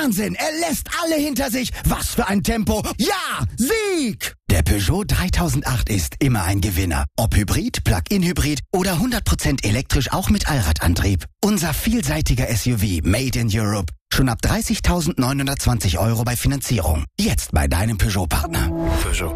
Wahnsinn, er lässt alle hinter sich. Was für ein Tempo. Ja, Sieg! Der Peugeot 3008 ist immer ein Gewinner. Ob Hybrid, Plug-in-Hybrid oder 100% elektrisch auch mit Allradantrieb. Unser vielseitiger SUV Made in Europe. Schon ab 30.920 € bei Finanzierung. Jetzt bei deinem Peugeot-Partner. Peugeot.